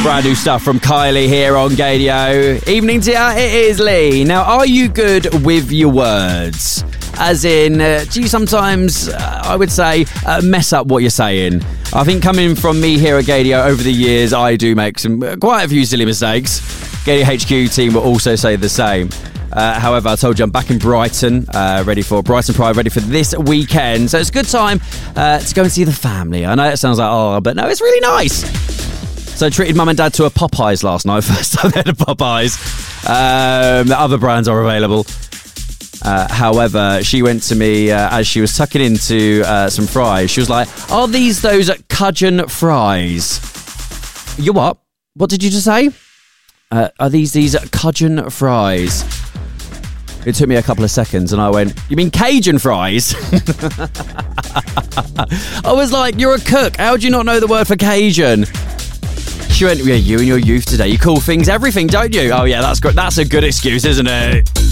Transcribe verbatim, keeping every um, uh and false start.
Brand new stuff from Kylie here on Gadio. Evening to ya, it is Lee. Now, are you good with your words? As in, uh, do you sometimes, uh, I would say, uh, mess up what you're saying? I think coming from me here at Gadio over the years, I do make some uh, quite a few silly mistakes. Gadio H Q team will also say the same. Uh, however, I told you I'm back in Brighton, uh, ready for Brighton Pride, ready for this weekend. So it's a good time uh, to go and see the family. I know it sounds like, oh, but no, it's really nice. So I treated mum and dad to a Popeyes last night. First time they had a Popeyes. Um, the other brands are available. Uh, however, she went to me uh, as she was tucking into uh, some fries. She was like, are these those Cajun fries? You what? What did you just say? Uh, are these these Cajun fries? It took me a couple of seconds and I went, you mean Cajun fries? I was like, you're a cook. How do you not know the word for Cajun? She went, yeah, you and your youth today. You call things everything, don't you? Oh, yeah, that's good. That's a good excuse, isn't it?